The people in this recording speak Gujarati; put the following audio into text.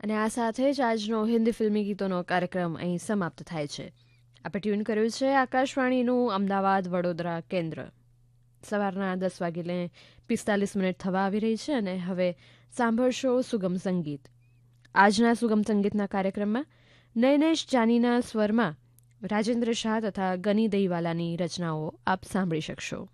અને આ સાથે જ આજનો હિન્દી ફિલ્મી ગીતોનો કાર્યક્રમ અહીં સમાપ્ત થાય છે. આપણે ટ્યુન કર્યું છે આકાશવાણીનું અમદાવાદ વડોદરા કેન્દ્ર. સવારના 10:45 થવા આવી રહી છે અને હવે સાંભળશો સુગમ સંગીત. આજના સુગમ સંગીતના કાર્યક્રમમાં નૈનેશ જાનીના સ્વરમાં રાજેન્દ્ર શાહ તથા ગની દહીવાલાની રચનાઓ આપ સાંભળી શકશો.